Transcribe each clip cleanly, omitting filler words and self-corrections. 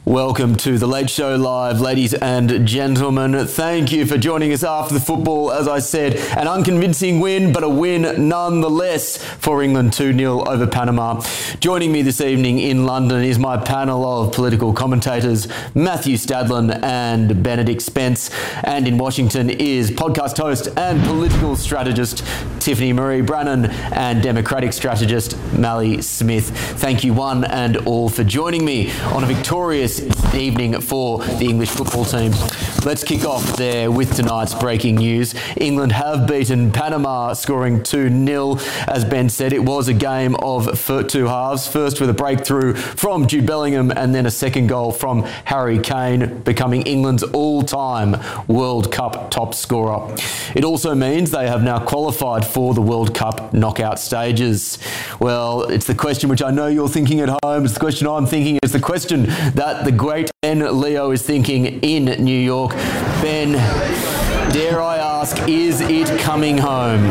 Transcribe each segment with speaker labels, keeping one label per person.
Speaker 1: Welcome to The Late Show Live, ladies and gentlemen. Thank you for joining us after the football. As I said, an unconvincing win, but a win nonetheless for England 2-0 over Panama. Joining me this evening in London is my panel of political commentators, Matthew Stadlen and Benedict Spence. And in Washington is podcast host and political strategist, Tiffany Marie Brannan, and Democratic strategist, Mally Smith. Thank you one and all for joining me on a victorious evening for the English football team. Let's kick off there with tonight's breaking news. England have beaten Panama, scoring 2-0. As Ben said, it was a game of two halves. First with a breakthrough from Jude Bellingham and then a second goal from Harry Kane, becoming England's all-time World Cup top scorer. It also means they have now qualified for the World Cup knockout stages. Well, it's the question which I know you're thinking at home. It's the question I'm thinking. It's the question that the great Ben Leo is thinking in New York. Ben, dare I ask, is it coming home?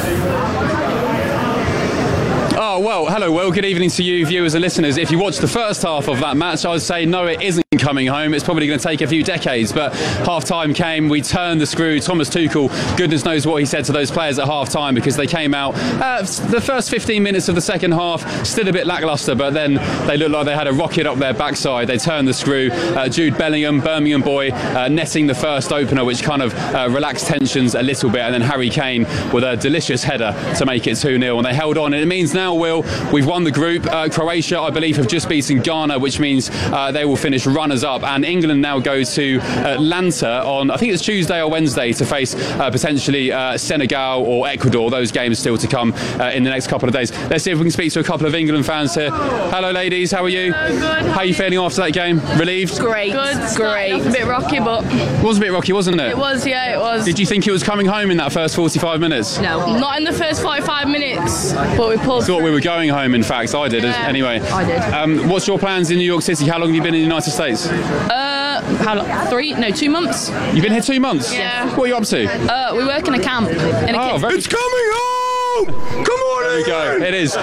Speaker 2: Oh, well, hello, Will. Good evening to you, viewers and listeners. If you watched the first half of that match, I would say no, it isn't coming home. It's probably going to take a few decades, but half-time came, we turned the screw. Thomas Tuchel, goodness knows what he said to those players at half-time, because they came out the first 15 minutes of the second half, still a bit lacklustre, but then they looked like they had a rocket up their backside. They turned the screw. Jude Bellingham, Birmingham boy, netting the first opener, which kind of relaxed tensions a little bit, and then Harry Kane with a delicious header to make it 2-0, and they held on. And it means now, Will, we've won the group. Croatia, I believe, have just beaten Ghana, which means they will finish runners-up, and England now go to Atlanta on, I think it's Tuesday or Wednesday, to face potentially Senegal or Ecuador. Those games still to come in the next couple of days. Let's see if we can speak to a couple of England fans here. Hello, ladies. How are you?
Speaker 3: Good.
Speaker 2: How are you feeling after that game? Relieved?
Speaker 3: Great. Good. Great. A bit rocky, but
Speaker 2: It was a bit rocky, wasn't it?
Speaker 3: it was. Yeah, it was.
Speaker 2: Did you think it was coming home in that first 45 minutes?
Speaker 3: No, not in the first 45 minutes, but we pulled.
Speaker 2: Thought we were going home, in fact. I did,
Speaker 3: Yeah,
Speaker 2: anyway.
Speaker 3: I did.
Speaker 2: What's your plans in New York City? How long have you been in the United States?
Speaker 3: How long? 2 months.
Speaker 2: You've been here 2 months?
Speaker 3: Yeah.
Speaker 2: What are you up to?
Speaker 3: We work in a camp.
Speaker 2: It's coming home! Come on! There you go. It is.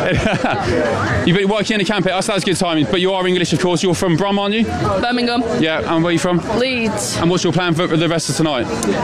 Speaker 2: You've been working in a camp here. That's good timing. But you are English, of course. You're from Brum, aren't you?
Speaker 3: Birmingham.
Speaker 2: Yeah. And where are you from?
Speaker 3: Leeds.
Speaker 2: And what's your plan for the rest of tonight?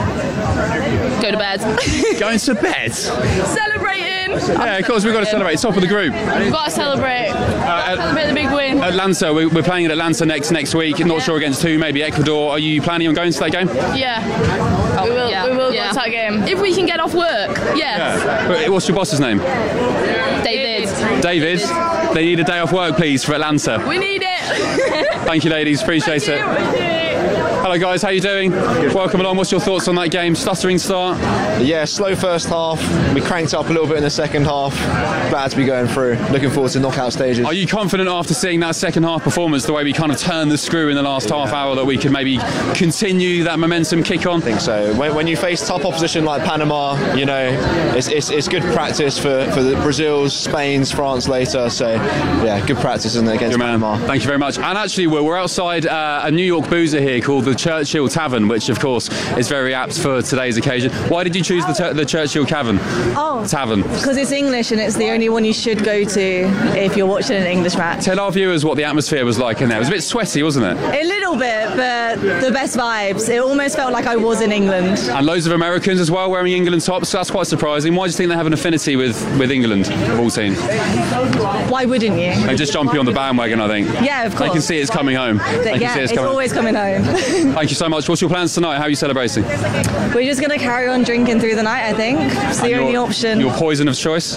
Speaker 3: Go to bed.
Speaker 2: Going to bed?
Speaker 3: Celebrating.
Speaker 2: Yeah, of course, we've got to celebrate. Top of the group.
Speaker 3: We've got to celebrate. Celebrate the big win.
Speaker 2: Atlanta, we're playing at Atlanta next week. Not sure against who, maybe Ecuador. Are you planning on going to that game?
Speaker 3: Yeah. We will go to that game. If we can get off work. Yes.
Speaker 2: Yeah. What's your boss's name?
Speaker 3: David.
Speaker 2: David. They need a day off work, please, for Atlanta.
Speaker 3: We need it.
Speaker 2: Thank you, ladies. Appreciate it. Hello, guys. How you doing? Welcome along. What's your thoughts on that game? Stuttering start?
Speaker 4: Yeah, slow first half. We cranked up a little bit in the second half. Glad to be going through. Looking forward to knockout stages.
Speaker 2: Are you confident after seeing that second half performance, the way we kind of turned the screw in the last half hour, that we could maybe continue that momentum kick on?
Speaker 4: I think so. When you face top opposition like Panama, you know, it's good practice for the Brazils, Spain's, France later. So, yeah, good practice, isn't it, against Panama.
Speaker 2: Thank you very much. And actually, we're outside a New York boozer here called the Churchill Tavern, which, of course, is very apt for today's occasion. Why did you choose the Churchill Tavern? Tavern.
Speaker 5: Because it's English and it's the only one you should go to if you're watching an English match.
Speaker 2: Tell our viewers what the atmosphere was like in there. It was a bit sweaty, wasn't it?
Speaker 5: A little bit, but the best vibes. It almost felt like I was in England.
Speaker 2: And loads of Americans as well wearing England tops, so that's quite surprising. Why do you think they have an affinity with England, of all teams?
Speaker 5: Why wouldn't you?
Speaker 2: They're just jumping on the bandwagon, I think.
Speaker 5: Yeah, of course.
Speaker 2: They can see it's coming home.
Speaker 5: It's always coming home.
Speaker 2: Thank you so much. What's your plans tonight? How are you celebrating?
Speaker 5: We're just going to carry on drinking through the night, I think. It's the only option.
Speaker 2: Your poison of choice?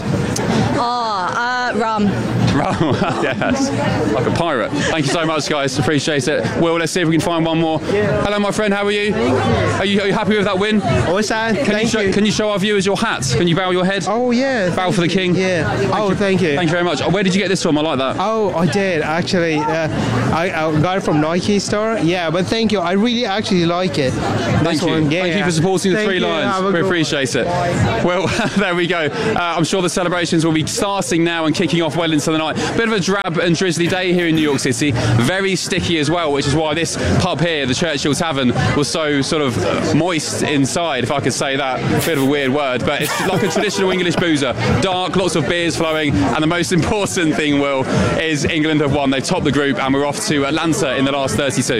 Speaker 5: Rum.
Speaker 2: Rum, yes. Like a pirate. Thank you so much, guys. Appreciate it. Will, let's see if we can find one more. Hello, my friend. How are you? Are you happy with that win? Can you show our viewers your hat? Can you bow your head?
Speaker 6: Oh, yeah.
Speaker 2: Bow for the king?
Speaker 6: Yeah. Thank you.
Speaker 2: Thank you very much. Where did you get this from? I like that.
Speaker 6: Oh, I did, actually. I got it from Nike store. Yeah, but thank you. I really actually like it.
Speaker 2: Thank you. Thank you for supporting the Three Lions. We appreciate it. Well, there we go. I'm sure the celebrations will be starting now and kicking off well into the night. night. Bit of a drab and drizzly day here in New York City. Very sticky as well, which is why this pub here, the Churchill Tavern, was so sort of moist inside, if I could say that. A bit of a weird word, but it's like a traditional English boozer. Dark, lots of beers flowing, and the most important thing, Will, is England have won. They've topped the group, and we're off to Atlanta in the last 32.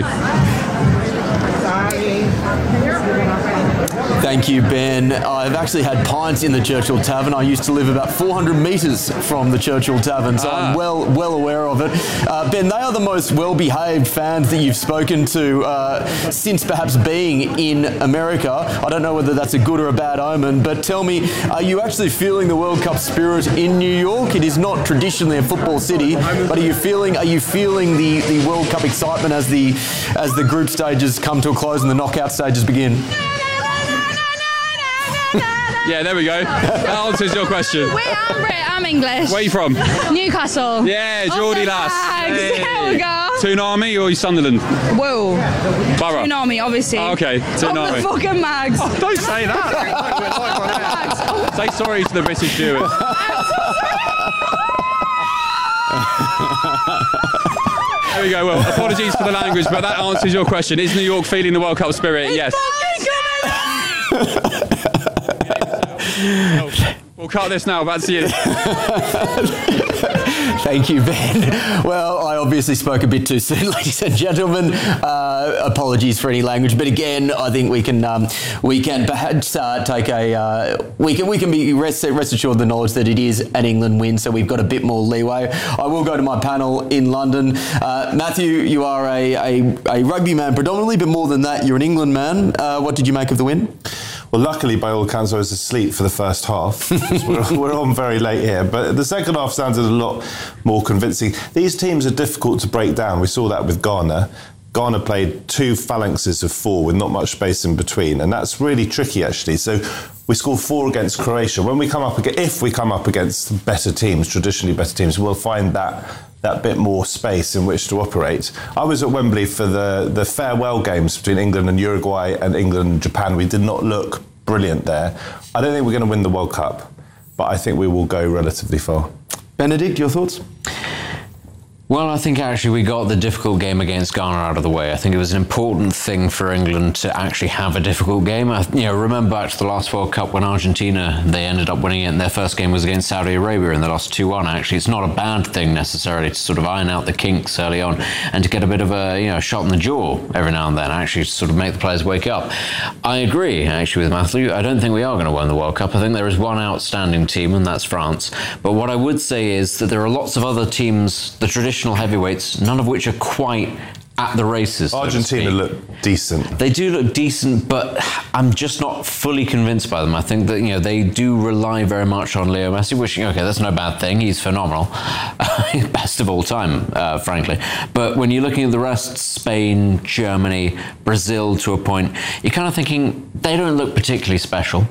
Speaker 1: Thank you, Ben. I've actually had pints in the Churchill Tavern. I used to live about 400 metres from the Churchill Tavern, so I'm well aware of it. Ben, they are the most well-behaved fans that you've spoken to since perhaps being in America. I don't know whether that's a good or a bad omen, but tell me, are you actually feeling the World Cup spirit in New York? It is not traditionally a football city, but are you feeling the World Cup excitement as the group stages come to a close and the knockout stages begin?
Speaker 2: Yeah, there we go. That answers your question.
Speaker 3: I'm Brit, I'm English.
Speaker 2: Where are you from?
Speaker 3: Newcastle.
Speaker 2: Yeah, Geordie lass.
Speaker 3: Hey. There we go.
Speaker 2: Toon Army or Sunderland?
Speaker 3: Whoa.
Speaker 2: Borough.
Speaker 3: Toon Army, obviously.
Speaker 2: Oh, okay, Toon Army.
Speaker 3: The fucking Mags.
Speaker 2: Oh, don't say that. Say sorry to the British viewers. There we go. Well, apologies for the language, but that answers your question. Is New York feeling the World Cup spirit? Yes. We'll cut this now. Back to you.
Speaker 1: Thank you, Ben. Well, I obviously spoke a bit too soon, ladies and gentlemen. Apologies for any language, but again, I think we can perhaps take we can be rest assured of the knowledge that it is an England win, so we've got a bit more leeway. I will go to my panel in London. Matthew, you are a rugby man predominantly, but more than that, you're an England man. What did you make of the win?
Speaker 7: Well, luckily, by all accounts, I was asleep for the first half. we're on very late here. But the second half sounded a lot more convincing. These teams are difficult to break down. We saw that with Ghana. Ghana played 2 phalanxes of 4 with not much space in between. And that's really tricky, actually. So we scored 4 against Croatia. If we come up against better teams, traditionally better teams, we'll find that bit more space in which to operate. I was at Wembley for the farewell games between England and Uruguay and England and Japan. We did not look brilliant there. I don't think we're going to win the World Cup, but I think we will go relatively far.
Speaker 1: Benedict, your thoughts?
Speaker 8: Well, I think actually we got the difficult game against Ghana out of the way. I think it was an important thing for England to actually have a difficult game. Remember back to the last World Cup when Argentina, they ended up winning it, and their first game was against Saudi Arabia and they lost 2-1. Actually, it's not a bad thing necessarily to sort of iron out the kinks early on and to get a bit of a shot in the jaw every now and then, actually to sort of make the players wake up. I agree, actually, with Matthew. I don't think we are going to win the World Cup. I think there is one outstanding team, and that's France. But what I would say is that there are lots of other teams, the traditional heavyweights, none of which are quite at the races.
Speaker 7: Argentina look decent.
Speaker 8: They do look decent, but I'm just not fully convinced by them. I think that they do rely very much on Leo Messi, which that's no bad thing. He's phenomenal, best of all time, frankly. But when you're looking at the rest, Spain, Germany, Brazil, to a point, you're kind of thinking they don't look particularly special.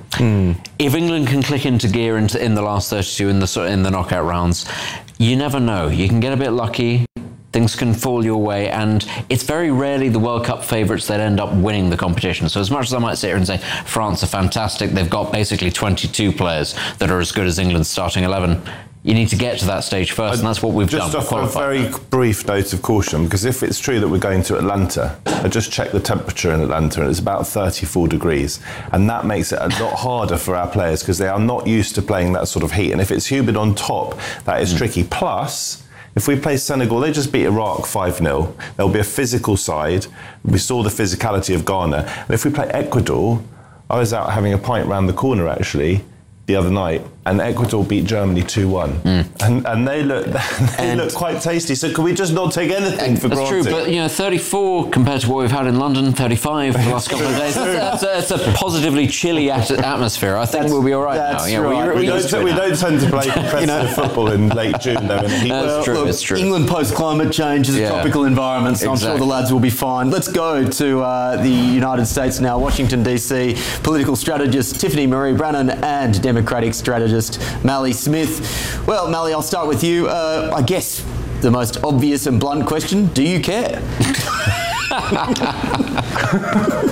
Speaker 8: If England can click into gear in the last 32 in the knockout rounds, you never know. You can get a bit lucky. Things can fall your way, and it's very rarely the World Cup favourites that end up winning the competition. So as much as I might sit here and say France are fantastic, they've got basically 22 players that are as good as England's starting 11. You need to get to that stage first, and that's what we've done.
Speaker 7: Just a very brief note of caution, because if it's true that we're going to Atlanta, I just checked the temperature in Atlanta, and it's about 34 degrees. And that makes it a lot harder for our players, because they are not used to playing that sort of heat. And if it's humid on top, that is tricky. Plus, if we play Senegal, they just beat Iraq 5-0. There'll be a physical side. We saw the physicality of Ghana. And if we play Ecuador, I was out having a pint round the corner, actually, the other night, and Ecuador beat Germany 2-1. And they look quite tasty. So can we just not take anything for granted?
Speaker 8: That's true, but 34 compared to what we've had in London, 35 for the last couple of days. That's a positively chilly atmosphere. I think we'll be all right now.
Speaker 7: Right. We don't tend to play competitive football in late June, though.
Speaker 8: It's true.
Speaker 1: England post-climate change is a tropical environment, so exactly. I'm sure the lads will be fine. Let's go to the United States now. Washington, D.C. Political strategist Tiffany Marie Brannan and Democratic strategist Mally Smith. Well, Mally, I'll start with you. I guess the most obvious and blunt question, do you care?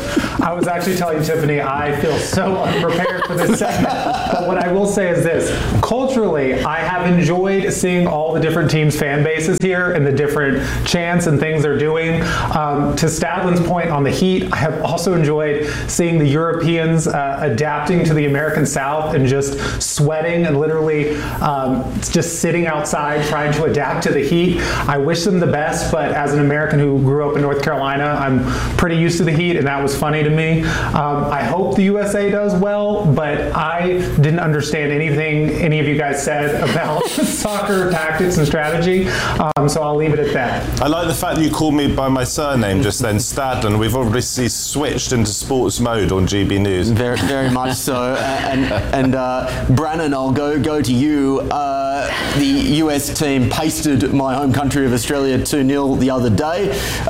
Speaker 9: I was actually telling Tiffany I feel so unprepared for this segment, but what I will say is this. Culturally, I have enjoyed seeing all the different teams' fan bases here and the different chants and things they're doing. To Stadlin's point on the heat, I have also enjoyed seeing the Europeans adapting to the American South and just sweating and literally just sitting outside trying to adapt to the heat. I wish them the best, but as an American who grew up in North Carolina, I'm pretty used to the heat, and that was funny to me. I hope the USA does well, but I didn't understand anything any of you guys said about soccer tactics and strategy, so I'll leave it at that.
Speaker 7: I like the fact that you called me by my surname just then, Stadlin. We've obviously switched into sports mode on GB News.
Speaker 1: Very, very much so. And Brannon, I'll go to you. The US team pasted my home country of Australia 2-0 the other day.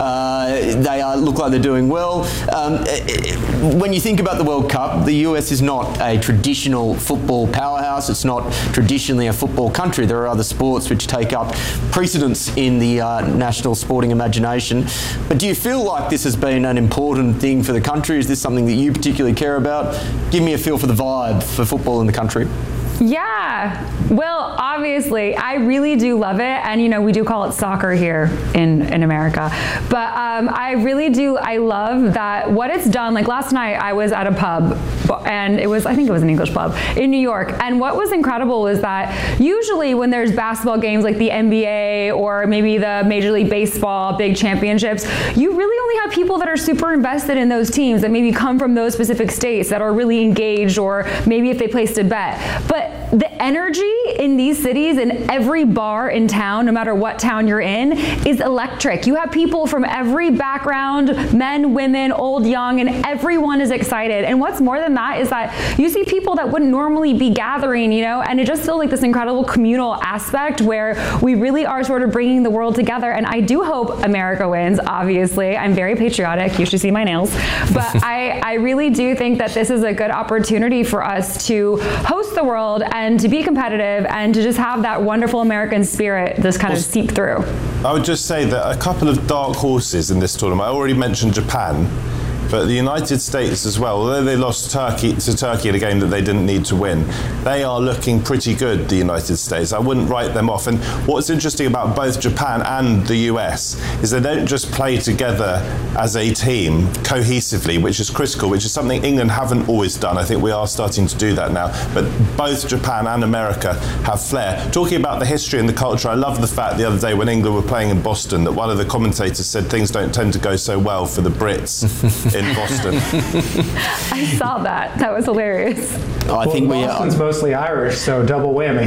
Speaker 1: They look like they're doing well. When you think about the World Cup, the US is not a traditional football powerhouse. It's not traditionally a football country. There are other sports which take up precedence in the national sporting imagination. But do you feel like this has been an important thing for the country? Is this something that you particularly care about? Give me a feel for the vibe for football in the country.
Speaker 10: Yeah, well, obviously, I really do love it, and we do call it soccer here in America, but I really do, I love that what it's done. Like last night I was at a pub, and I think it was an English pub in New York, and what was incredible is that usually when there's basketball games like the NBA or maybe the Major League Baseball big championships, you really only have people that are super invested in those teams that maybe come from those specific states that are really engaged, or maybe if they placed a bet. But the energy in these cities, in every bar in town, no matter what town you're in, is electric. You have people from every background, men, women, old, young, and everyone is excited. And what's more than that is that you see people that wouldn't normally be gathering, and it just feels like this incredible communal aspect where we really are sort of bringing the world together. And I do hope America wins, obviously. I'm very patriotic. You should see my nails. But I really do think that this is a good opportunity for us to host the world and to be competitive and to just have that wonderful American spirit just kind of seep through.
Speaker 7: I would just say that a couple of dark horses in this tournament. I already mentioned Japan, but the United States as well, although they lost to Turkey in a game that they didn't need to win, they are looking pretty good, the United States. I wouldn't write them off. And what's interesting about both Japan and the US is they don't just play together as a team cohesively, which is critical, which is something England haven't always done. I think we are starting to do that now. But both Japan and America have flair. Talking about the history and the culture, I love the fact the other day when England were playing in Boston that one of the commentators said things don't tend to go so well for the Brits in Boston.
Speaker 10: I saw that. That was hilarious.
Speaker 1: I think
Speaker 9: Boston's mostly Irish, so double whammy.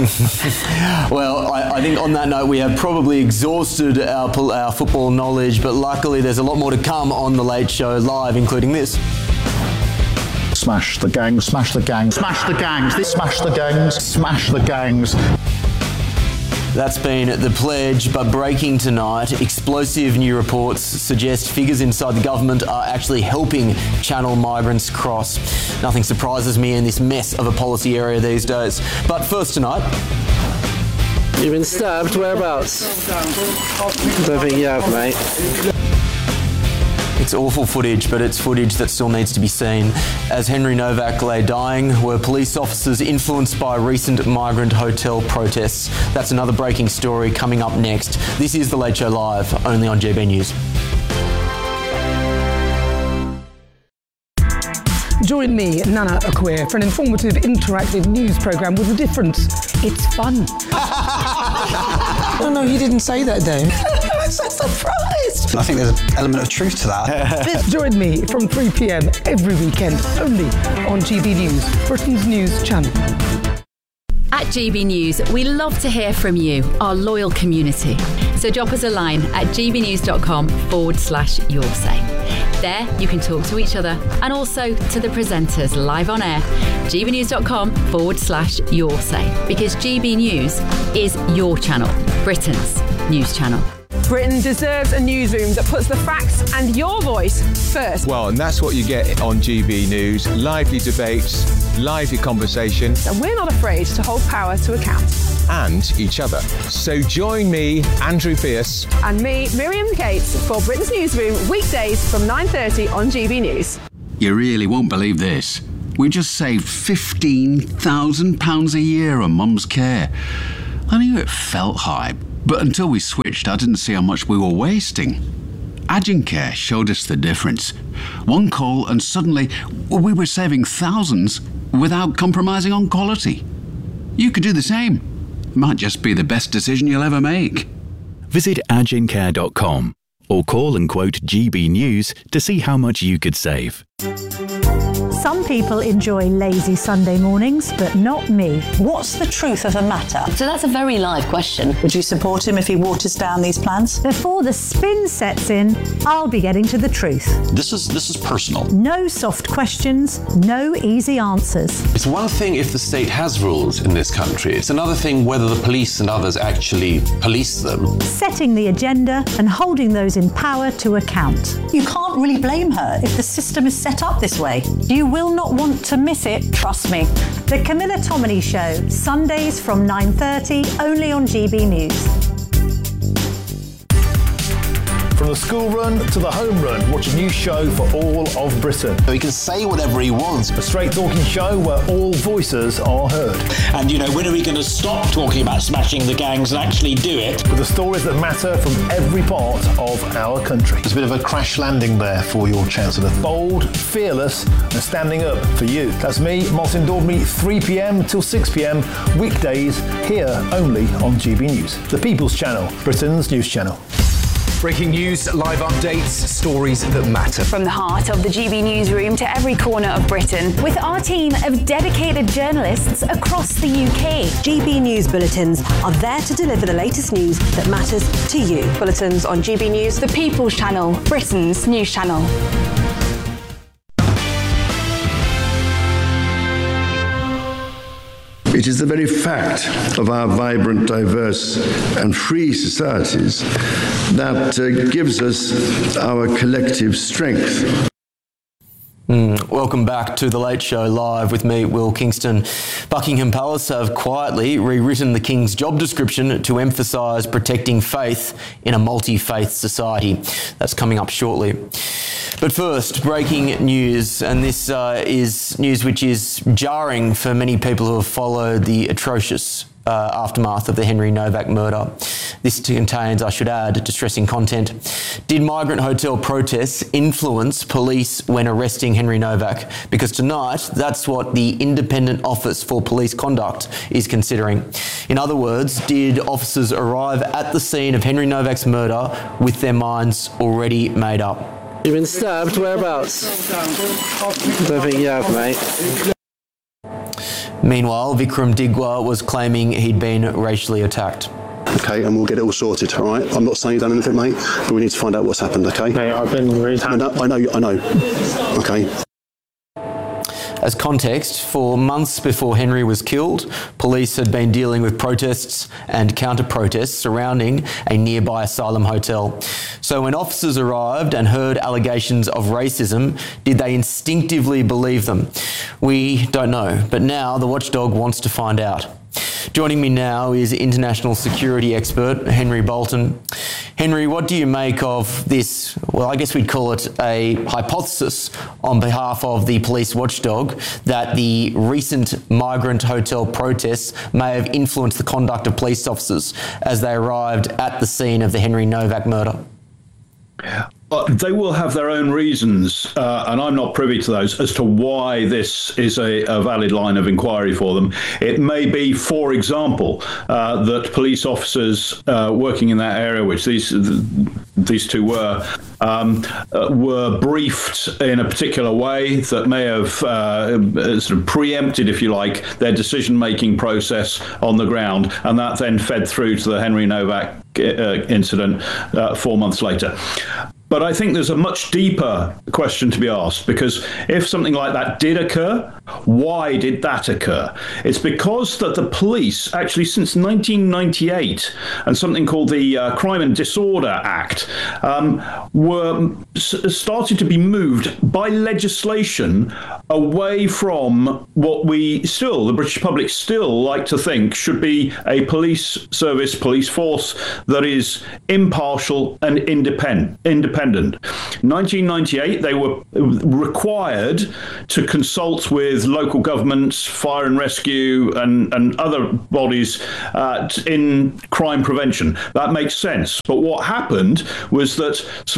Speaker 1: Well, I think on that note we have probably exhausted our football knowledge, but luckily there's a lot more to come on The Late Show Live, including this.
Speaker 11: Smash the gangs, smash the gangs, smash the gangs, smash the gangs, smash the gangs.
Speaker 1: That's been the pledge, but breaking tonight, explosive new reports suggest figures inside the government are actually helping channel migrants cross. Nothing surprises me in this mess of a policy area these days. But first tonight...
Speaker 12: You've been stabbed? Whereabouts? I don't think you have, mate.
Speaker 1: It's awful footage, but it's footage that still needs to be seen. As Henry Novak lay dying, were police officers influenced by recent migrant hotel protests? That's another breaking story coming up next. This is The Late Show Live, only on GB News.
Speaker 13: Join me, Nana Akweer, for an informative, interactive news programme with a difference. It's fun.
Speaker 14: Oh no, you didn't say that, Dave.
Speaker 13: I'm so surprised.
Speaker 14: I think there's an element of truth to that.
Speaker 13: Join me from 3 p.m. every weekend, only on GB News, Britain's news channel.
Speaker 15: At GB News, we love to hear from you, our loyal community. So drop us a line at gbnews.com/your say. There, you can talk to each other and also to the presenters live on air. gbnews.com/your say. Because GB News is your channel, Britain's news channel.
Speaker 16: Britain deserves a newsroom that puts the facts and your voice first.
Speaker 17: Well, and that's what you get on GB News. Lively debates, lively conversation.
Speaker 16: And we're not afraid to hold power to account.
Speaker 17: And each other. So join me, Andrew Pierce.
Speaker 16: And me, Miriam Cates, for Britain's Newsroom, weekdays from 9:30 on GB News.
Speaker 18: You really won't believe this. We just saved £15,000 a year on Mum's care. I knew it felt high, but until we switched, I didn't see how much we were wasting. Agincare showed us the difference. One call and suddenly we were saving thousands without compromising on quality. You could do the same. It might just be the best decision you'll ever make.
Speaker 19: Visit agincare.com or call and quote GB News to see how much you could save.
Speaker 20: Some people enjoy lazy Sunday mornings, but not me.
Speaker 21: What's the truth of the matter? So that's a very live question. Would you support him if he waters down these plans?
Speaker 20: Before the spin sets in, I'll be getting to the truth.
Speaker 22: This is personal.
Speaker 20: No soft questions, no easy answers.
Speaker 22: It's one thing if the state has rules in this country. It's another thing whether the police and others actually police them.
Speaker 20: Setting the agenda and holding those in power to account.
Speaker 21: You can't really blame her if the system is set up this way. You will not want to miss it, trust me.
Speaker 20: The Camilla Tominey Show, Sundays from 9:30, only on GB News.
Speaker 23: From the school run to the home run, watch a new show for all of Britain.
Speaker 24: He can say whatever he wants.
Speaker 23: A straight talking show where all voices are heard.
Speaker 25: And, when are we going to stop talking about smashing the gangs and actually do it?
Speaker 23: With the stories that matter from every part of our country.
Speaker 24: There's a bit of a crash landing there for your Chancellor.
Speaker 23: Bold, fearless and standing up for you. That's me, Martin Daubney, 3pm till 6pm, weekdays, here only on GB News. The People's Channel, Britain's news channel.
Speaker 26: Breaking news, live updates, stories that matter.
Speaker 27: From the heart of the GB newsroom to every corner of Britain.
Speaker 20: With our team of dedicated journalists across the UK.
Speaker 28: GB News Bulletins are there to deliver the latest news that matters to you.
Speaker 27: Bulletins on GB News, the People's Channel, Britain's news channel.
Speaker 29: It is the very fact of our vibrant, diverse and free societies that gives us our collective strength.
Speaker 1: Welcome back to The Late Show Live with me, Will Kingston. Buckingham Palace have quietly rewritten the King's job description to emphasise protecting faith in a multi-faith society. That's coming up shortly. But first, breaking news, and this is news which is jarring for many people who have followed the atrocious aftermath of the Henry Novak murder. This contains, I should add, distressing content. Did migrant hotel protests influence police when arresting Henry Novak? Because tonight, that's what the Independent Office for Police Conduct is considering. In other words, did officers arrive at the scene of Henry Novak's murder with their minds already made up?
Speaker 12: You've been stabbed? Whereabouts? I don't think you have, mate.
Speaker 1: Meanwhile, Vikram Digwa was claiming he'd been racially attacked.
Speaker 30: Okay, and we'll get it all sorted, all right? I'm not saying you've done anything, mate, but we need to find out what's happened, okay?
Speaker 12: Mate, I've been really
Speaker 30: I know. Okay.
Speaker 1: As context, for months before Henry was killed, police had been dealing with protests and counter-protests surrounding a nearby asylum hotel. So when officers arrived and heard allegations of racism, did they instinctively believe them? We don't know, but now the watchdog wants to find out. Joining me now is international security expert Henry Bolton. Henry, what do you make of this, well, I guess we'd call it a hypothesis on behalf of the police watchdog that the recent migrant hotel protests may have influenced the conduct of police officers as they arrived at the scene of the Henry Novak murder?
Speaker 31: They will have their own reasons, and I'm not privy to those, as to why this is a valid line of inquiry for them. It may be, for example, that police officers working in that area, which these two were briefed in a particular way that may have sort of preempted, if you like, their decision-making process on the ground, and that then fed through to the Henry Novak incident 4 months later. But I think there's a much deeper question to be asked, because if something like that did occur, why did that occur? It's because that the police, actually since 1998, and something called the Crime and Disorder Act, were started to be moved by legislation away from what the British public still like to think should be a police service, police force that is impartial and independent. independent. 1998, they were required to consult with local governments, fire and rescue, and other bodies in crime prevention. That makes sense. But what happened was that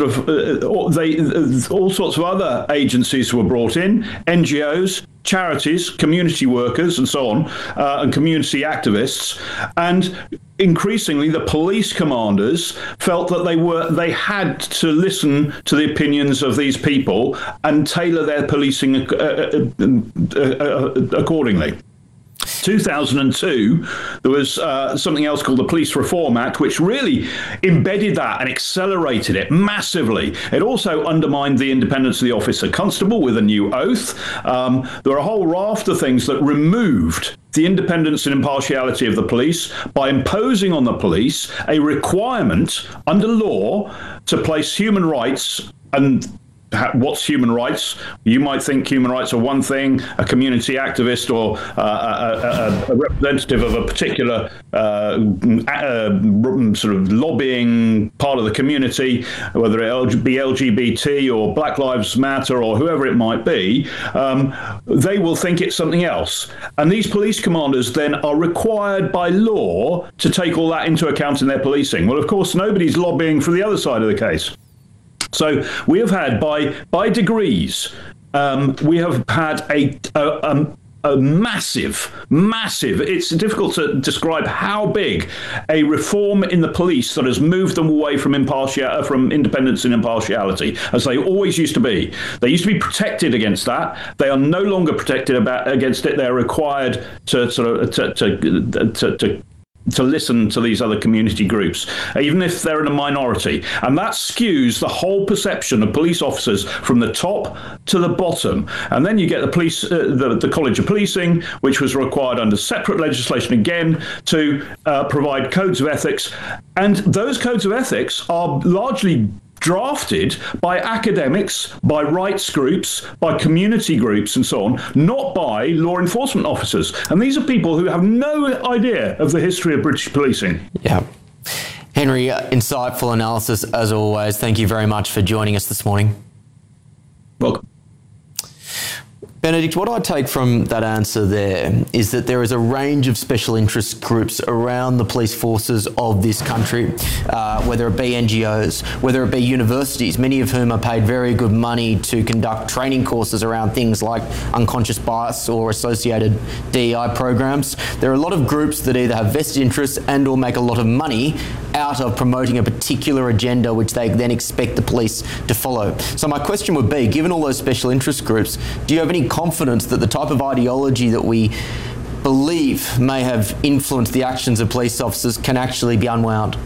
Speaker 31: all sorts of other agencies were brought in, NGOs, charities, community workers, and so on, and community activists, and increasingly the police commanders felt that they had to listen to the opinions of these people and tailor their policing accordingly. 2002, there was something else called the Police Reform Act, which really embedded that and accelerated it massively. It also undermined the independence of the office of constable with a new oath. There are a whole raft of things that removed the independence and impartiality of the police by imposing on the police a requirement under law to place human rights. And what's human rights? You might think human rights are one thing, a community activist or a representative of a particular sort of lobbying part of the community, whether it be LGBT or Black Lives Matter or whoever it might be, they will think it's something else. And these police commanders then are required by law to take all that into account in their policing. Well, of course, nobody's lobbying for the other side of the case. So we have had, by degrees, we have had a massive, it's difficult to describe how big a reform in the police that has moved them away from independence and impartiality, as they always used to be. They used to be protected against that. They are no longer protected against it. They're required to listen to these other community groups, even if they're in a minority. And that skews the whole perception of police officers from the top to the bottom. And then you get the police, the College of Policing, which was required under separate legislation again to provide codes of ethics. And those codes of ethics are largely drafted by academics, by rights groups, by community groups and so on, not by law enforcement officers. And these are people who have no idea of the history of British policing.
Speaker 1: Yeah. Henry, insightful analysis as always. Thank you very much for joining us this morning.
Speaker 31: Welcome.
Speaker 1: Benedict, what I take from that answer there is that there is a range of special interest groups around the police forces of this country, whether it be NGOs, whether it be universities, many of whom are paid very good money to conduct training courses around things like unconscious bias or associated DEI programs. There are a lot of groups that either have vested interests and or make a lot of money out of promoting a particular agenda which they then expect the police to follow. So my question would be, given all those special interest groups, do you have any confidence that the type of ideology that we believe may have influenced the actions of police officers can actually be unwound?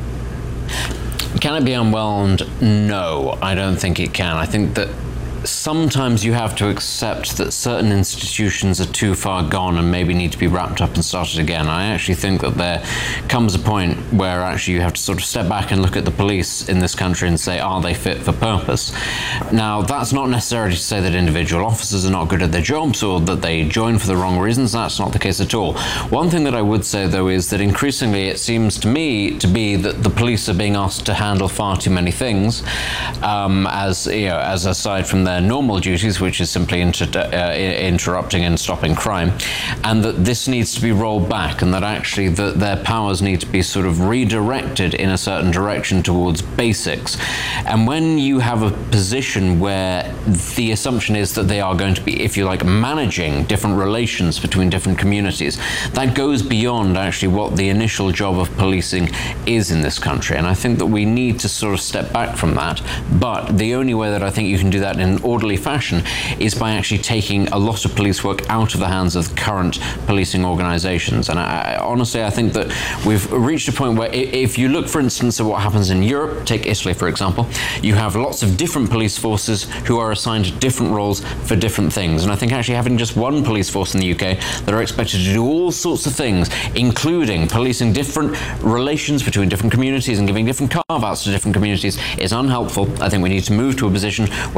Speaker 2: Can it be unwound? No, I don't think it can. I think that sometimes you have to accept that certain institutions are too far gone and maybe need to be wrapped up and started again. I actually think that there comes a point where actually you have to sort of step back and look at the police in this country and say, are they fit for purpose? Now, that's not necessarily to say that individual officers are not good at their jobs or that they join for the wrong reasons. That's not the case at all. One thing that I would say, though, is that increasingly it seems to me to be that the police are being asked to handle far too many things, as aside from their normal duties, which is simply interrupting and stopping crime, and that this needs to be rolled back, and that actually their powers need to be sort of redirected in a certain direction towards basics. And when you have a position where the assumption is that they are going to be, if you like, managing different relations between different communities, that goes beyond actually what the initial job of policing is in this country. And I think that we need to sort of step back from that. But the only way that I think you can do that in an orderly fashion is by actually taking a lot of police work out of the hands of current policing organizations. And honestly, I think that we've reached a point where if you look, for instance, at what happens in Europe, take Italy, for example, you have lots of different police forces who are assigned different roles for different things. And I think actually having just one police force in the UK that are expected to do all sorts of things, including policing different relations between different communities and giving different carve-outs to different communities, is unhelpful. I think we need to move to a position where actually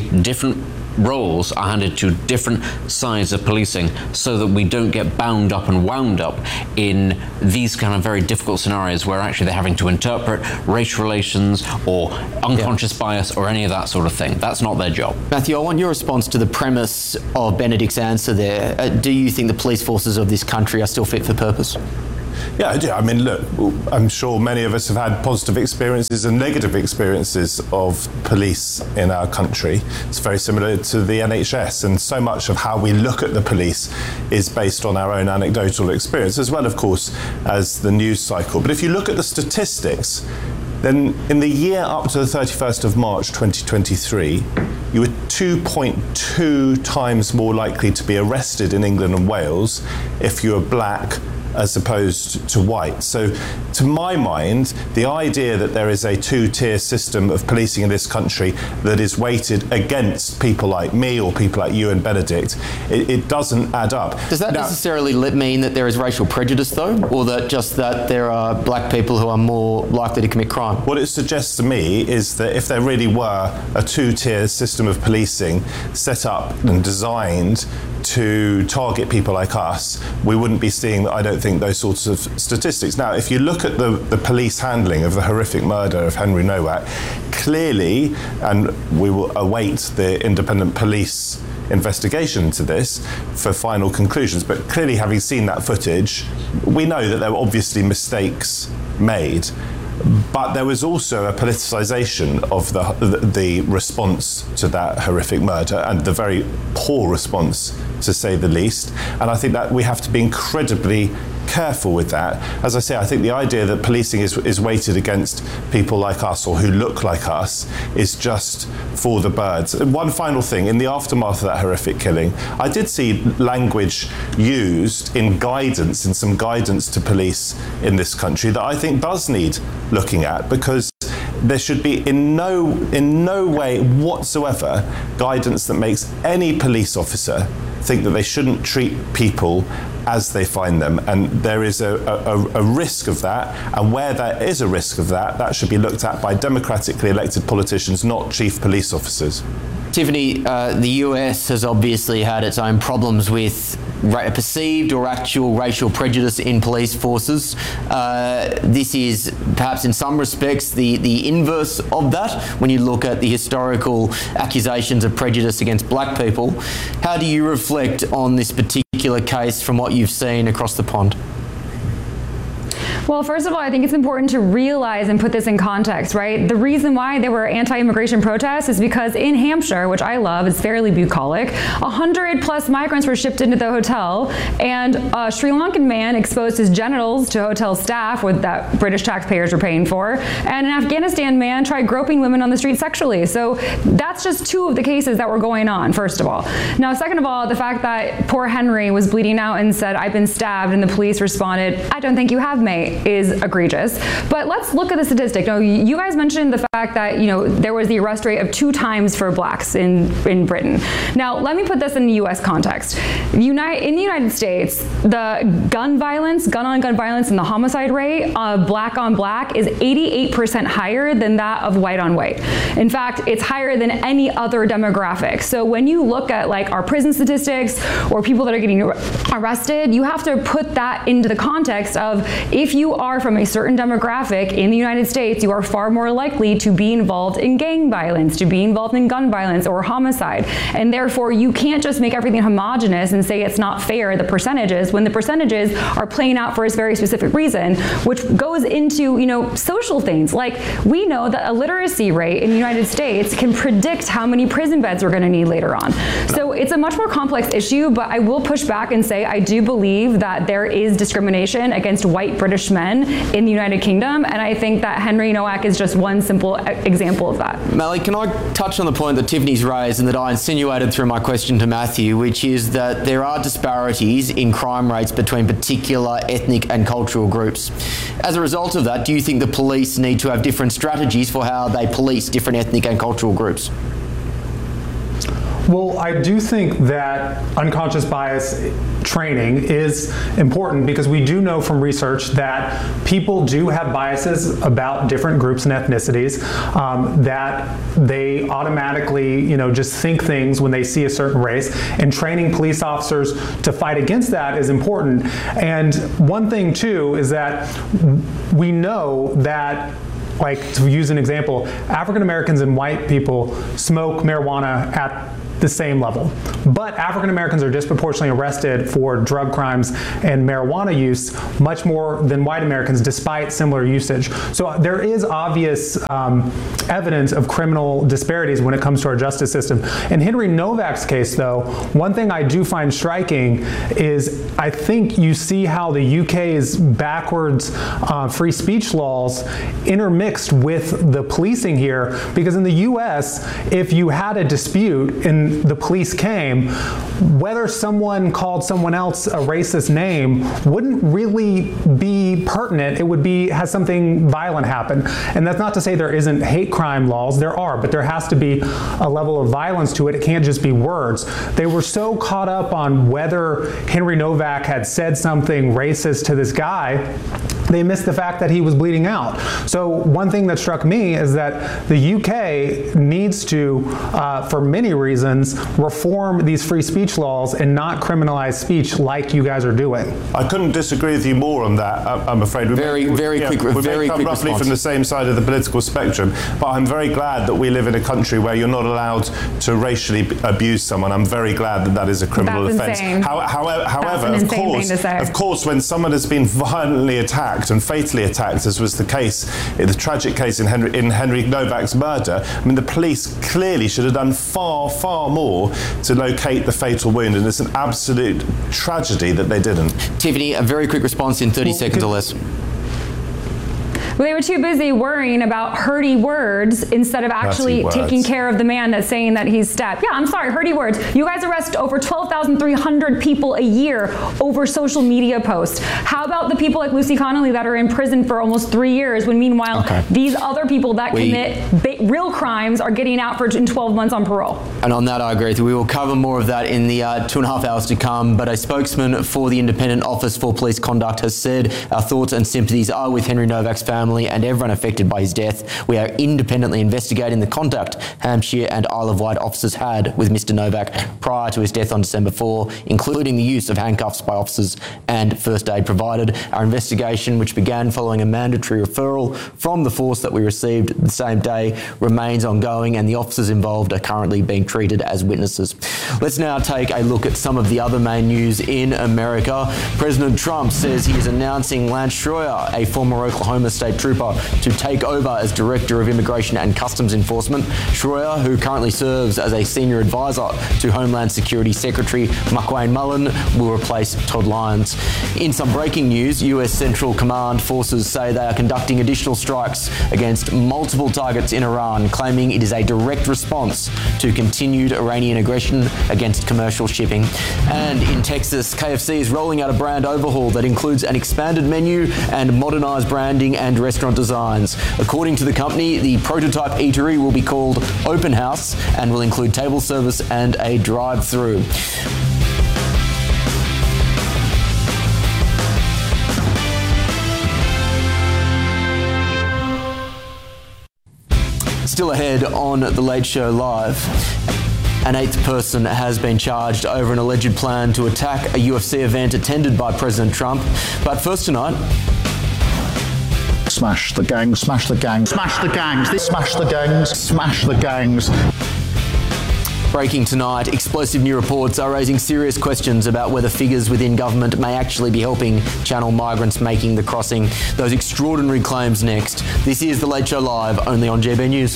Speaker 2: actually different roles are handed to different sides of policing so that we don't get bound up and wound up in these kind of very difficult scenarios where actually they're having to interpret race relations or unconscious bias or any of that sort of thing. That's not their job.
Speaker 1: Matthew, I want your response to the premise of Benedict's answer there. Do you think the police forces of this country are still fit for purpose?
Speaker 3: Yeah, I do. I mean, look, I'm sure many of us have had positive experiences and negative experiences of police in our country. It's very similar to the NHS, and so much of how we look at the police is based on our own anecdotal experience, as well, of course, as the news cycle. But if you look at the statistics, then in the year up to the 31st of March 2023, you were 2.2 times more likely to be arrested in England and Wales if you were black as opposed to white. So to my mind, the idea that there is a two-tier system of policing in this country that is weighted against people like me or people like you and Benedict, it doesn't add up.
Speaker 1: Does that necessarily mean that there is racial prejudice though, or that just that there are black people who are more likely to commit crime?
Speaker 3: What it suggests to me is that if there really were a two-tier system of policing set up and designed to target people like us, we wouldn't be seeing, I don't think, those sorts of statistics. Now, if you look at the police handling of the horrific murder of Henry Nowak, clearly, and we will await the independent police investigation into this for final conclusions, but clearly having seen that footage, we know that there were obviously mistakes made. But there was also a politicisation of the response to that horrific murder, and the very poor response, to say the least. And I think that we have to be incredibly careful with that. As I say, I think the idea that policing is weighted against people like us or who look like us is just for the birds. And one final thing, in the aftermath of that horrific killing, I did see language used in guidance, in some guidance to police in this country that I think does need looking at, because there should be in no way whatsoever guidance that makes any police officer think that they shouldn't treat people as they find them, and there is a risk of that, and where there is a risk of that, that should be looked at by democratically elected politicians, not chief police officers.
Speaker 1: Tiffany, the US has obviously had its own problems with perceived or actual racial prejudice in police forces. This is perhaps in some respects the inverse of that when you look at the historical accusations of prejudice against black people. How do you reflect on this particular case from what you've seen across the pond?
Speaker 4: Well, first of all, I think it's important to realize and put this in context, right? The reason why there were anti-immigration protests is because in Hampshire, which I love, is fairly bucolic, 100+ migrants were shipped into the hotel, and a Sri Lankan man exposed his genitals to hotel staff that British taxpayers were paying for, and an Afghanistan man tried groping women on the street sexually. So that's just two of the cases that were going on, first of all. Now, second of all, the fact that poor Henry was bleeding out and said, "I've been stabbed," and the police responded, "I don't think you have, mate," is egregious. But let's look at the statistic. Now, you guys mentioned the fact that there was the arrest rate of 2 times for blacks in Britain. Now, let me put this in the U.S. context. In the United States, the gun on gun violence, and the homicide rate of black on black is 88% higher than that of white on white. In fact, it's higher than any other demographic. So when you look at our prison statistics or people that are getting arrested, you have to put that into the context of, if you are from a certain demographic in the United States, you are far more likely to be involved in gang violence, to be involved in gun violence or homicide. And therefore, you can't just make everything homogenous and say it's not fair, the percentages, when the percentages are playing out for a very specific reason, which goes into, social things. Like, we know that a literacy rate in the United States can predict how many prison beds we're going to need later on. So it's a much more complex issue, but I will push back and say I do believe that there is discrimination against white British men in the United Kingdom, and I think that Henry Nowak is just one simple example of that.
Speaker 1: Melly, can I touch on the point that Tiffany's raised and that I insinuated through my question to Matthew, which is that there are disparities in crime rates between particular ethnic and cultural groups. As a result of that, do you think the police need to have different strategies for how they police different ethnic and cultural groups?
Speaker 5: Well, I do think that unconscious bias training is important because we do know from research that people do have biases about different groups and ethnicities, that they automatically, just think things when they see a certain race, and training police officers to fight against that is important. And one thing too is that we know that, like, to use an example, African Americans and white people smoke marijuana at the same level. But African Americans are disproportionately arrested for drug crimes and marijuana use much more than white Americans, despite similar usage. So there is obvious evidence of criminal disparities when it comes to our justice system. In Henry Novak's case, though, one thing I do find striking is I think you see how the UK's backwards free speech laws intermixed with the policing here, because in the US, if you had a dispute and the police came, whether someone called someone else a racist name wouldn't really be pertinent. It would be, has something violent happen. And that's not to say there isn't hate crime laws. There are, but there has to be a level of violence to it. It can't just be words. They were so caught up on whether Henry Novak had said something racist to this guy, they missed the fact that he was bleeding out. So one thing that struck me is that the UK needs to, for many reasons, reform these free speech laws and not criminalize speech like you guys are doing.
Speaker 3: I couldn't disagree with you more on that, I'm afraid. We
Speaker 1: very quick
Speaker 3: roughly
Speaker 1: response.
Speaker 3: From the same side of the political spectrum, but I'm very glad that we live in a country where you're not allowed to racially abuse someone. I'm very glad that that is a criminal offence. However, of course, when someone has been violently attacked and fatally attacked, as was the case, the tragic case in Henry Novak's murder, I mean, the police clearly should have done far, far more to locate the fatal wound, and it's an absolute tragedy that they didn't.
Speaker 1: Tiffany, a very quick response in 30 seconds or less.
Speaker 4: Well, they were too busy worrying about hurty words instead of actually taking care of the man that's saying that he's stepped. Yeah, I'm sorry, hurty words. You guys arrest over 12,300 people a year over social media posts. How about the people like Lucy Connolly that are in prison for almost 3 years when meanwhile these other people that commit real crimes are getting out in 12 months on parole?
Speaker 1: And on that I agree with you. We will cover more of that in the 2.5 hours to come, but a spokesman for the Independent Office for Police Conduct has said our thoughts and sympathies are with Henry Novak's family and everyone affected by his death. We are independently investigating the contact Hampshire and Isle of Wight officers had with Mr. Novak prior to his death on December 4, including the use of handcuffs by officers and first aid provided. Our investigation, which began following a mandatory referral from the force that we received the same day, remains ongoing, and the officers involved are currently being treated as witnesses. Let's now take a look at some of the other main news in America. President Trump says he is announcing Lance Schroyer, a former Oklahoma State Trooper, to take over as Director of Immigration and Customs Enforcement. Schroyer, who currently serves as a senior advisor to Homeland Security Secretary McWayne Mullen, will replace Todd Lyons. In some breaking news, US Central Command forces say they are conducting additional strikes against multiple targets in Iran, claiming it is a direct response to continued Iranian aggression against commercial shipping. And in Texas, KFC is rolling out a brand overhaul that includes an expanded menu and modernised branding and restaurant designs. According to the company, the prototype eatery will be called Open House and will include table service and a drive-through. Still ahead on The Late Show Live. An 8th person has been charged over an alleged plan to attack a UFC event attended by President Trump. But first tonight...
Speaker 24: Smash the gangs, smash the gangs, smash the gangs, smash the gangs, smash the gangs.
Speaker 1: Breaking tonight, explosive new reports are raising serious questions about whether figures within government may actually be helping channel migrants making the crossing. Those extraordinary claims next. This is The Late Show Live, only on GB News.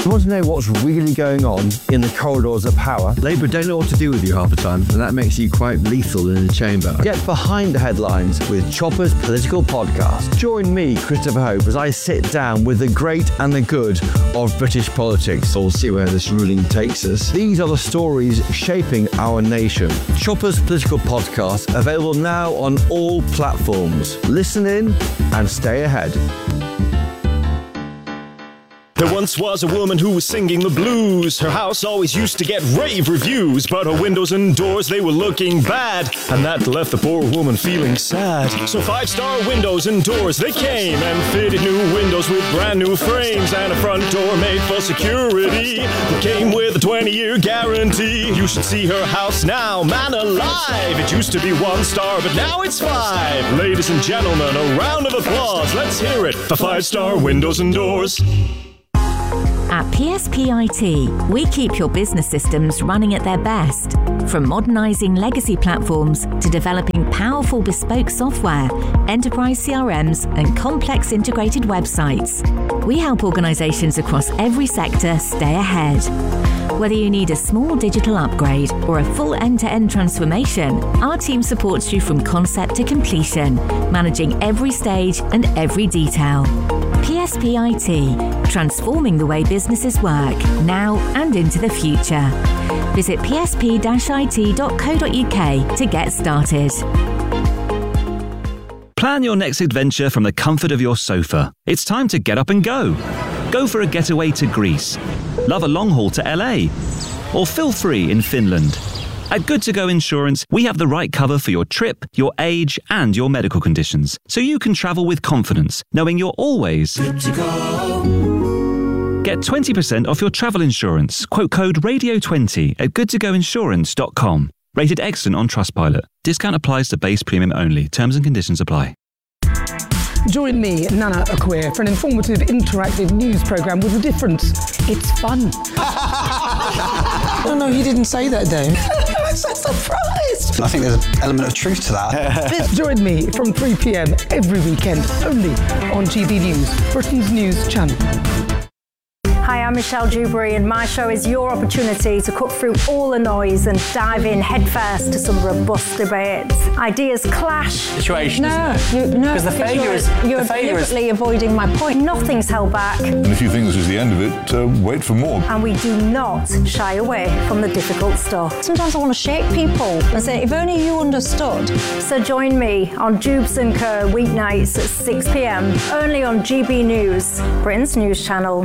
Speaker 6: You want to know what's really going on in the corridors of power?
Speaker 7: Labour don't know what to do with you half the time, and that makes you quite lethal in the chamber.
Speaker 6: Get behind the headlines with Chopper's Political Podcast. Join me, Christopher Hope, as I sit down with the great and the good of British politics.
Speaker 7: We'll see where this ruling takes us.
Speaker 6: These are the stories shaping our nation. Chopper's Political Podcast, available now on all platforms. Listen in and stay ahead.
Speaker 8: There once was a woman who was singing the blues. Her house always used to get rave reviews, but her windows and doors, they were looking bad, and that left the poor woman feeling sad. So 5-star windows and doors, they came and fitted new windows with brand new frames, and a front door made for security that came with a 20-year guarantee. You should see her house now, man alive. It used to be 1 star, but now it's 5. Ladies and gentlemen, a round of applause. Let's hear it for 5-star windows and doors.
Speaker 9: At PSPIT, we keep your business systems running at their best. From modernising legacy platforms to developing powerful bespoke software, enterprise CRMs and complex integrated websites, we help organisations across every sector stay ahead. Whether you need a small digital upgrade or a full end-to-end transformation, our team supports you from concept to completion, managing every stage and every detail. PSPIT, transforming the way businesses work, now and into the future. Visit psp-it.co.uk to get started.
Speaker 10: Plan your next adventure from the comfort of your sofa. It's time to get up and go. Go for a getaway to Greece. Love a long haul to LA. Or feel free in Finland. At Good To Go Insurance, we have the right cover for your trip, your age, and your medical conditions, so you can travel with confidence, knowing you're always good to go. Get 20% off your travel insurance. Quote code RADIO20 at goodtogoinsurance.com. Rated excellent on Trustpilot. Discount applies to base premium only. Terms and conditions apply.
Speaker 11: Join me, Nana Akwe, for an informative, interactive news programme with a difference. It's fun.
Speaker 13: No, you didn't say that, Dave.
Speaker 11: I'm so surprised.
Speaker 13: I think there's an element of truth to that.
Speaker 11: Join me from 3 p.m. every weekend, only on GB News, Britain's news channel.
Speaker 21: Hi, I'm Michelle Dewberry, and my show is your opportunity to cut through all the noise and dive in headfirst to some robust debates. Ideas clash.
Speaker 14: Situation.
Speaker 21: Because you're deliberately avoiding my point. Nothing's held back.
Speaker 15: And if you think this is the end of it, wait for more.
Speaker 21: And we do not shy away from the difficult stuff. Sometimes I want to shake people and say, if only you understood. So join me on Jubes & Co. weeknights at 6 p.m. only on GB News, Britain's news channel.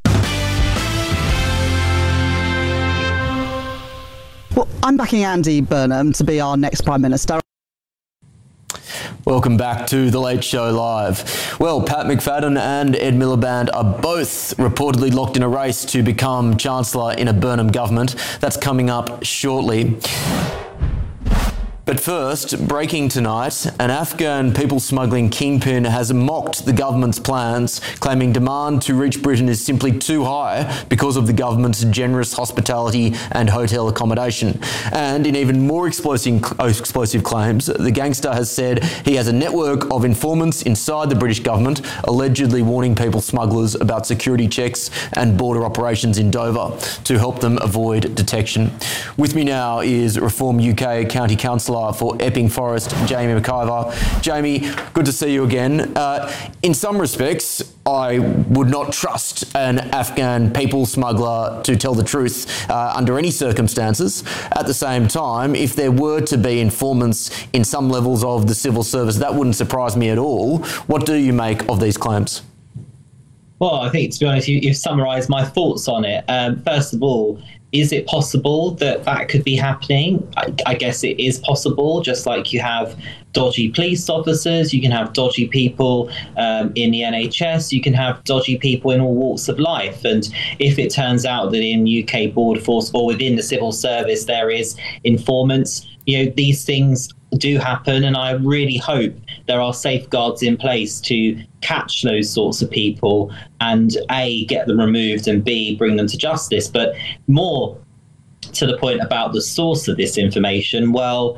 Speaker 13: Well, I'm backing Andy Burnham to be our next Prime Minister.
Speaker 1: Welcome back to The Late Show Live. Well, Pat McFadden and Ed Miliband are both reportedly locked in a race to become Chancellor in a Burnham government. That's coming up shortly. But first, breaking tonight, an Afghan people smuggling kingpin has mocked the government's plans, claiming demand to reach Britain is simply too high because of the government's generous hospitality and hotel accommodation. And in even more explosive claims, the gangster has said he has a network of informants inside the British government, allegedly warning people smugglers about security checks and border operations in Dover to help them avoid detection. With me now is Reform UK County Councillor for Epping Forest, Jamie McIver. Jamie, good to see you again. In some respects, I would not trust an Afghan people smuggler to tell the truth under any circumstances. At the same time, if there were to be informants in some levels of the civil service, that wouldn't surprise me at all. What do you make of these claims?
Speaker 16: Well, I think, to be honest, you've summarised my thoughts on it. First of all, is it possible that that could be happening? I guess it is possible, just like you have dodgy police officers, you can have dodgy people in the NHS, you can have dodgy people in all walks of life. And if it turns out that in UK Border Force or within the civil service there is informants, these things do happen, and I really hope there are safeguards in place to catch those sorts of people and A, get them removed, and B, bring them to justice. But more to the point about the source of this information, well,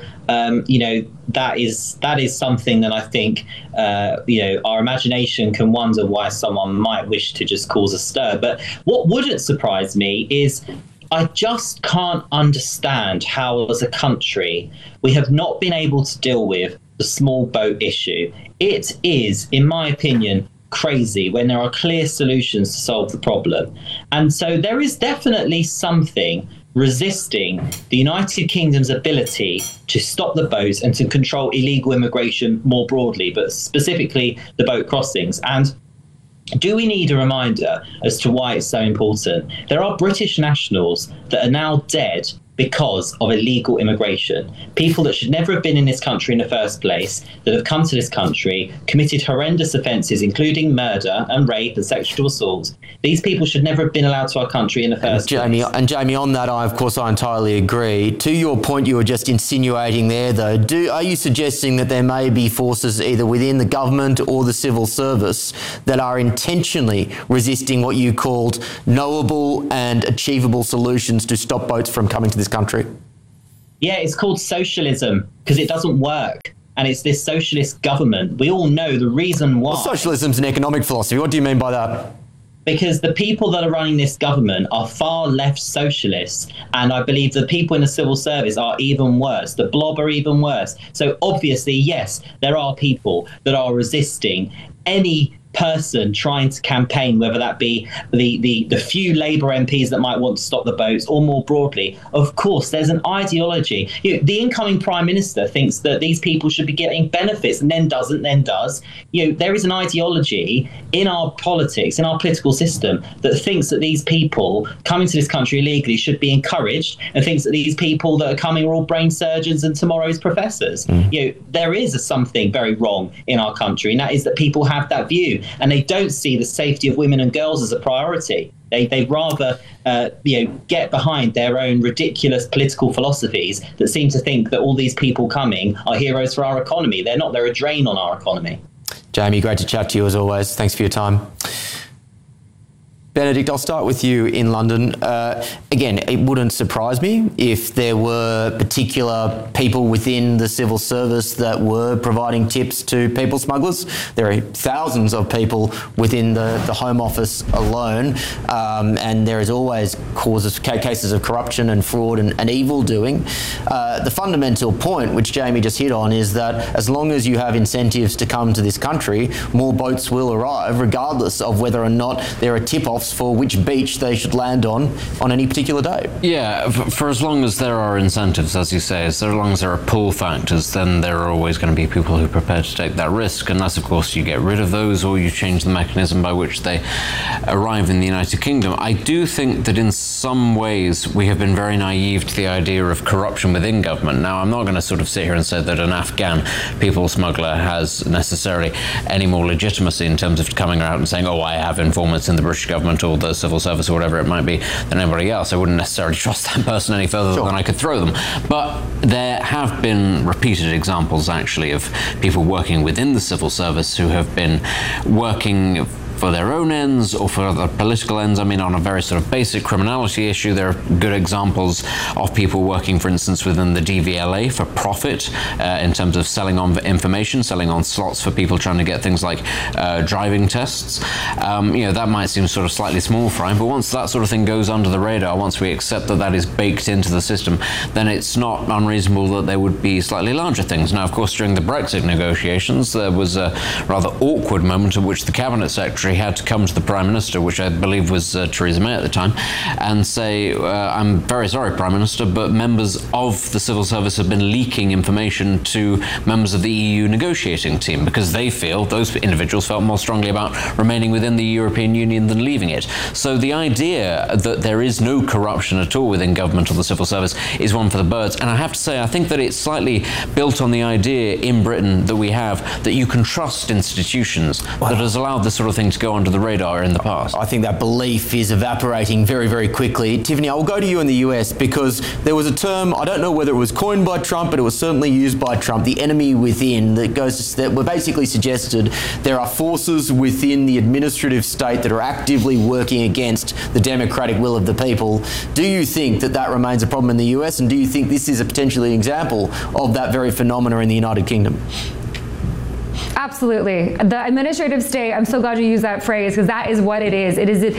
Speaker 16: that is something that I think, our imagination can wonder why someone might wish to just cause a stir. But what wouldn't surprise me is I just can't understand how, as a country, we have not been able to deal with the small boat issue. It is, in my opinion, crazy when there are clear solutions to solve the problem. And so there is definitely something resisting the United Kingdom's ability to stop the boats and to control illegal immigration more broadly, but specifically the boat crossings. And do we need a reminder as to why it's so important? There are British nationals that are now dead because of illegal immigration. People that should never have been in this country in the first place, that have come to this country, committed horrendous offences, including murder and rape and sexual assault. These people should never have been allowed to our country in the first place.
Speaker 1: And Jamie, on that, I entirely agree. To your point you were just insinuating there, though, are you suggesting that there may be forces either within the government or the civil service that are intentionally resisting what you called knowable and achievable solutions to stop boats from coming to this country?
Speaker 16: Yeah, it's called socialism because it doesn't work. And it's this socialist government. We all know the reason why.
Speaker 1: Well, socialism's an economic philosophy. What do you mean by that?
Speaker 16: Because the people that are running this government are far left socialists. And I believe the people in the civil service are even worse. The blob are even worse. So obviously, yes, there are people that are resisting any person trying to campaign, whether that be the few Labour MPs that might want to stop the boats or more broadly. Of course, there's an ideology. The incoming Prime Minister thinks that these people should be getting benefits and then doesn't, then does. There is an ideology in our politics, in our political system, that thinks that these people coming to this country illegally should be encouraged and thinks that these people that are coming are all brain surgeons and tomorrow's professors. There is something very wrong in our country, and that is that people have that view. And they don't see the safety of women and girls as a priority. They'd rather get behind their own ridiculous political philosophies that seem to think that all these people coming are heroes for our economy. They're not. They're a drain on our economy.
Speaker 1: Jamie, great to chat to you as always. Thanks for your time. Benedict, I'll start with you in London. Again, it wouldn't surprise me if there were particular people within the civil service that were providing tips to people smugglers. There are thousands of people within the Home Office alone, and there is always cases of corruption and fraud and evil doing. The fundamental point, which Jamie just hit on, is that as long as you have incentives to come to this country, more boats will arrive, regardless of whether or not there are tip-offs for which beach they should land on any particular day.
Speaker 2: Yeah, for as long as there are incentives, as you say, as long as there are pull factors, then there are always going to be people who are prepared to take that risk, unless, of course, you get rid of those or you change the mechanism by which they arrive in the United Kingdom. I do think that in some ways we have been very naive to the idea of corruption within government. Now, I'm not going to sort of sit here and say that an Afghan people smuggler has necessarily any more legitimacy in terms of coming out and saying, oh, I have informants in the British government or the civil service or whatever it might be than anybody else. I wouldn't necessarily trust that person any further than I could throw them. But there have been repeated examples, actually, of people working within the civil service who have been working for their own ends or for other political ends. I mean, on a very sort of basic criminality issue, there are good examples of people working, for instance, within the DVLA for profit in terms of selling on information, selling on slots for people trying to get things like driving tests. That might seem sort of slightly small fry, but once that sort of thing goes under the radar, once we accept that that is baked into the system, then it's not unreasonable that there would be slightly larger things. Now, of course, during the Brexit negotiations, there was a rather awkward moment at which the Cabinet Secretary had to come to the Prime Minister, which I believe was Theresa May at the time, and say, I'm very sorry, Prime Minister, but members of the civil service have been leaking information to members of the EU negotiating team because they feel, those individuals felt more strongly about remaining within the European Union than leaving it. So the idea that there is no corruption at all within government or the civil service is one for the birds. And I have to say, I think that it's slightly built on the idea in Britain that we have that you can trust institutions that has allowed this sort of thing to go under the radar in the past.
Speaker 1: I think that belief is evaporating very, very quickly. Tiffany, I will go to you in the US because there was a term, I don't know whether it was coined by Trump, but it was certainly used by Trump, the enemy within, that were basically suggested there are forces within the administrative state that are actively working against the democratic will of the people. Do you think that that remains a problem in the US, and do you think this is a potentially an example of that very phenomena in the United Kingdom?
Speaker 4: Absolutely. The administrative state, I'm so glad you used that phrase, because that is what it is. It is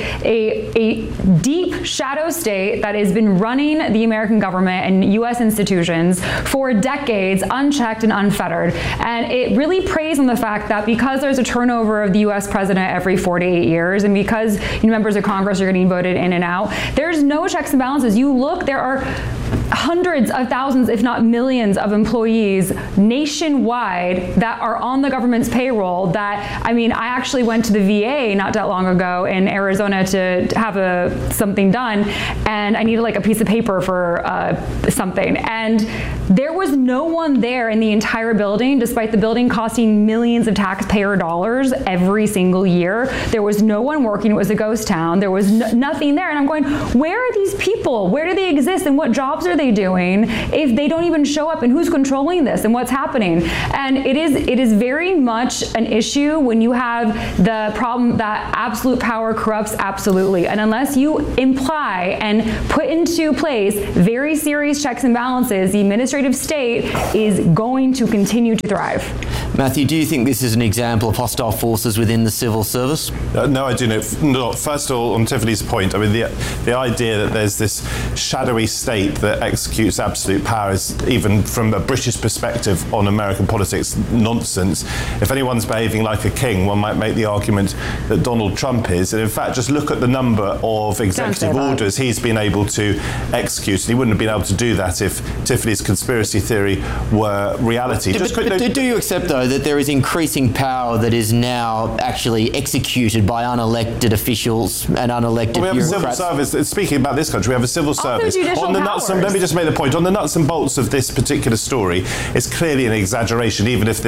Speaker 4: a deep shadow state that has been running the American government and U.S. institutions for decades, unchecked and unfettered. And it really preys on the fact that because there's a turnover of the U.S. president every 48 years, and because members of Congress are getting voted in and out, there's no checks and balances. You look, there are hundreds of thousands, if not millions, of employees nationwide that are on the government's payroll. That, I mean, I actually went to the VA not that long ago in Arizona to have something done, and I needed like a piece of paper for something, and there was no one there in the entire building, despite the building costing millions of taxpayer dollars every single year. There was no one working. It was a ghost town. There was nothing there, and I'm going, where are these people? Where do they exist, and what jobs are they doing if they don't even show up, and who's controlling this, and what's happening? And it is very much an issue when you have the problem that absolute power corrupts absolutely. And unless you imply and put into place very serious checks and balances, the administrative state is going to continue to thrive.
Speaker 1: Matthew, do you think this is an example of hostile forces within the civil service?
Speaker 3: No, I do not. First of all, on Tiffany's point, I mean, the idea that there's this shadowy state that executes absolute power is, even from a British perspective on American politics, nonsense. If anyone's behaving like a king, one might make the argument that Donald Trump is. And in fact, just look at the number of executive orders he's been able to execute. And he wouldn't have been able to do that if Tiffany's conspiracy theory were reality.
Speaker 1: Do you accept, though, that there is increasing power that is now actually executed by unelected officials and unelected
Speaker 3: we have
Speaker 1: bureaucrats?
Speaker 3: A civil service. Speaking about this country, we have a civil service. On the nuts and, let me just make the point. On the nuts and bolts of this particular story, it's clearly an exaggeration. Even if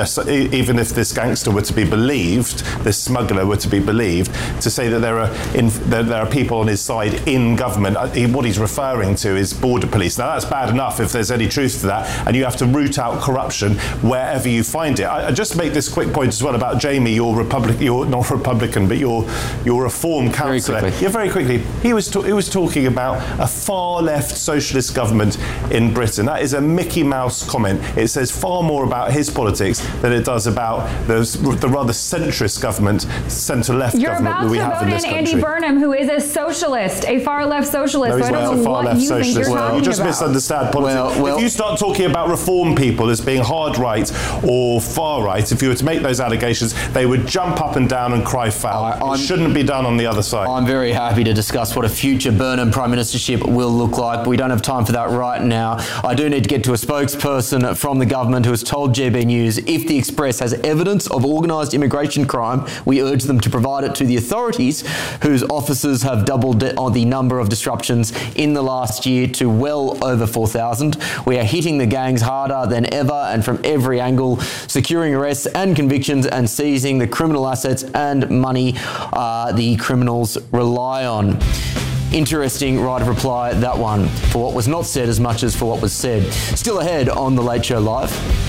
Speaker 3: this gangster were to be believed, this smuggler were to be believed, to say that there are people on his side in government. What he's referring to is border police. Now that's bad enough if there's any truth to that, and you have to root out corruption wherever you find it. I just make this quick point as well about Jamie, your not Republican, but your Reform councillor. Very quickly. He was talking about a far left socialist government in Britain. That is a Mickey Mouse comment. It says far more about his politics than it does about the rather centrist government, centre-left government that we have in this country.
Speaker 4: You're about to vote in Andy Burnham, who is a socialist, a far-left socialist.
Speaker 3: No,
Speaker 4: so I don't know what you think you're talking about.
Speaker 3: You just misunderstand politics. If you start talking about reform people as being hard right or far right, if you were to make those allegations, they would jump up and down and cry foul. It shouldn't be done on the other side.
Speaker 1: I'm very happy to discuss what a future Burnham Prime Ministership will look like, but we don't have time for that right now. I do need to get to a spokesperson from the government who has told GB News if the Express has evidence of organised immigration crime, we urge them to provide it to the authorities, whose officers have doubled on the number of disruptions in the last year to well over 4,000. We are hitting the gangs harder than ever and from every angle, securing arrests and convictions and seizing the criminal assets and money the criminals rely on. Interesting right of reply, that one, for what was not said as much as for what was said. Still ahead on The Late Show Live.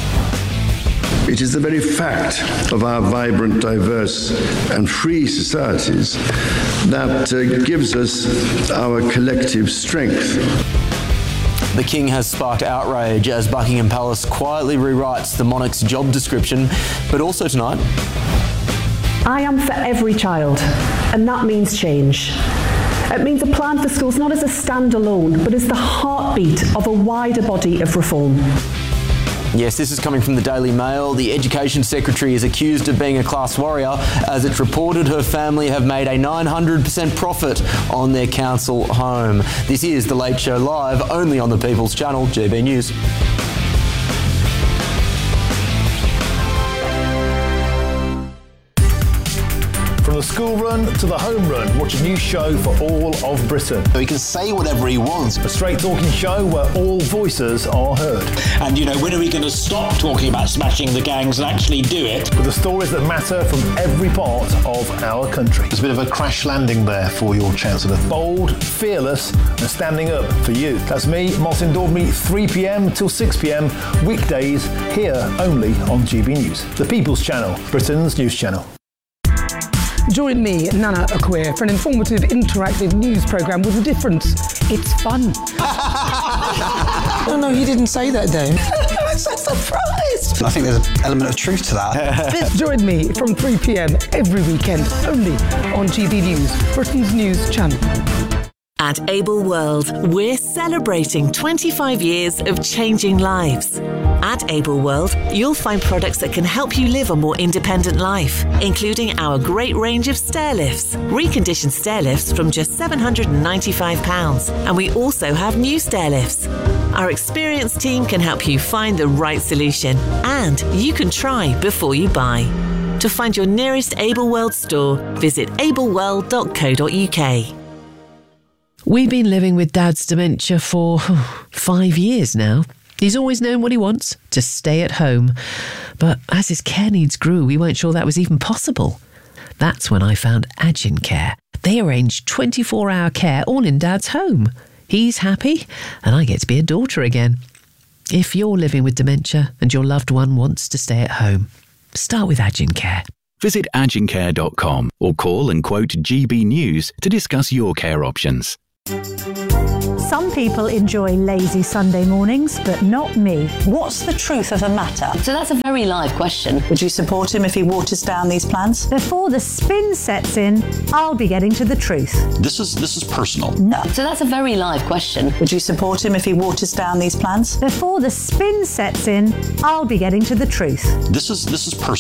Speaker 29: It is the very fact of our vibrant, diverse and free societies that gives us our collective strength.
Speaker 1: The King has sparked outrage as Buckingham Palace quietly rewrites the monarch's job description, but also tonight.
Speaker 14: I am for every child, and that means change. It means a plan for schools not as a standalone, but as the heartbeat of a wider body of reform.
Speaker 1: Yes, this is coming from the Daily Mail. The Education Secretary is accused of being a class warrior, as it's reported her family have made a 900% profit on their council home. This is The Late Show Live, only on the People's Channel, GB News.
Speaker 3: From the
Speaker 12: school run to the home run, watch a new show for all of Britain.
Speaker 17: So he can say whatever he wants.
Speaker 12: A straight talking show where all voices are heard.
Speaker 18: And, when are we going to stop talking about smashing the gangs and actually do it?
Speaker 12: With the stories that matter from every part of our country.
Speaker 17: There's a bit of a crash landing there for your Chancellor.
Speaker 12: Bold, fearless, and standing up for you. That's me, Martin Daubney, 3 p.m. till 6 p.m. weekdays, here only on GB News, the People's Channel, Britain's news channel.
Speaker 11: Join me, Nana Akweer, for an informative, interactive news programme with a difference. It's fun.
Speaker 19: No, you didn't say that, Dave.
Speaker 11: I'm so surprised.
Speaker 19: I think there's an element of truth to that.
Speaker 11: Join me from 3 p.m. every weekend, only on GB News, Britain's news channel.
Speaker 20: At Able World, we're celebrating 25 years of changing lives. At Able World, you'll find products that can help you live a more independent life, including our great range of stair lifts, reconditioned stair lifts from just £795, and we also have new stair lifts. Our experienced team can help you find the right solution, and you can try before you buy. To find your nearest Able World store, visit ableworld.co.uk.
Speaker 22: We've been living with Dad's dementia for 5 years now. He's always known what he wants, to stay at home. But as his care needs grew, we weren't sure that was even possible. That's when I found Agin Care. They arrange 24-hour care all in Dad's home. He's happy, and I get to be a daughter again. If you're living with dementia and your loved one wants to stay at home, start with Agin Care.
Speaker 23: Visit agincare.com or call and quote GB News to discuss your care options.
Speaker 21: Some people enjoy lazy Sunday mornings, but not me. What's the truth of the matter?
Speaker 25: So that's a very live question.
Speaker 21: Would you support him if he waters down these plans? Before the spin sets in, I'll be getting to the truth.
Speaker 25: This is personal.
Speaker 21: No.
Speaker 25: So that's a very live question.
Speaker 21: Would you support him if he waters down these plans? Before the spin sets in, I'll be getting to the truth.
Speaker 25: This is personal.